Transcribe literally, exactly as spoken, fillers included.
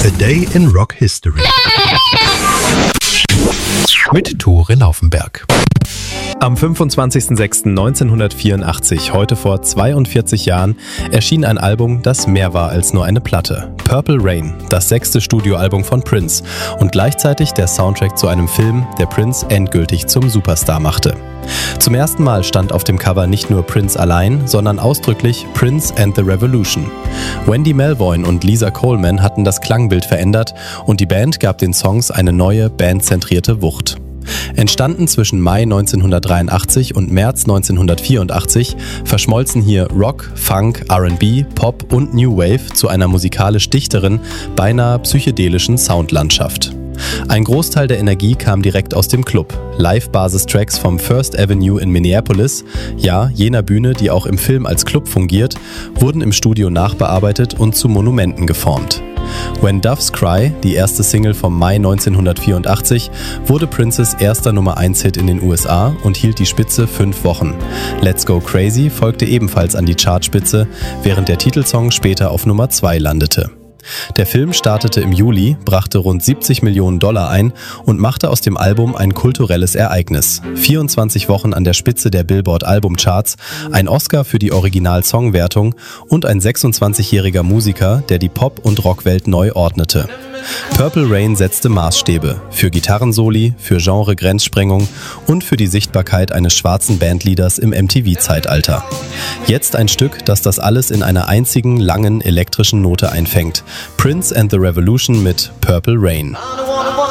A Day in Rock History mit Tore Laufenberg. Am fünfundzwanzigsten sechsten neunzehnhundertvierundachtzig, heute vor zweiundvierzig Jahren, erschien ein Album, das mehr war als nur eine Platte. Purple Rain, das sechste Studioalbum von Prince und gleichzeitig der Soundtrack zu einem Film, der Prince endgültig zum Superstar machte. Zum ersten Mal stand auf dem Cover nicht nur Prince allein, sondern ausdrücklich Prince and the Revolution. Wendy Melvoin und Lisa Coleman hatten das Klangbild verändert und die Band gab den Songs eine neue, bandzentrierte Wucht. Entstanden zwischen Mai neunzehnhundertdreiundachtzig und März neunzehnhundertvierundachtzig, verschmolzen hier Rock, Funk, R and B, Pop und New Wave zu einer musikalisch dichteren, beinahe psychedelischen Soundlandschaft. Ein Großteil der Energie kam direkt aus dem Club. Live-Basis-Tracks vom First Avenue in Minneapolis, ja, jener Bühne, die auch im Film als Club fungiert, wurden im Studio nachbearbeitet und zu Monumenten geformt. When Doves Cry, die erste Single vom Mai neunzehnhundertvierundachtzig, wurde Princes erster Nummer eins Hit in den U S A und hielt die Spitze fünf Wochen. Let's Go Crazy folgte ebenfalls an die Chartspitze, während der Titelsong später auf Nummer zwei landete. Der Film startete im Juli, brachte rund siebzig Millionen Dollar ein und machte aus dem Album ein kulturelles Ereignis. vierundzwanzig Wochen an der Spitze der Billboard-Albumcharts, ein Oscar für die Original-Songwertung und ein sechsundzwanzigjähriger Musiker, der die Pop- und Rockwelt neu ordnete. Purple Rain setzte Maßstäbe für Gitarrensoli, für Genre-Grenzsprengung und für die Sichtbarkeit eines schwarzen Bandleaders im M T V-Zeitalter. Jetzt ein Stück, das das alles in einer einzigen, langen, elektrischen Note einfängt. Prince and the Revolution mit Purple Rain.